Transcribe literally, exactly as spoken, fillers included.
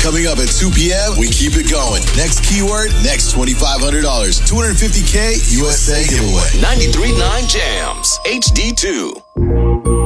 Coming up at two p.m., we keep it going. Next keyword, next twenty-five hundred dollars. two hundred fifty K U S A giveaway. ninety-three point nine Jams, H D two.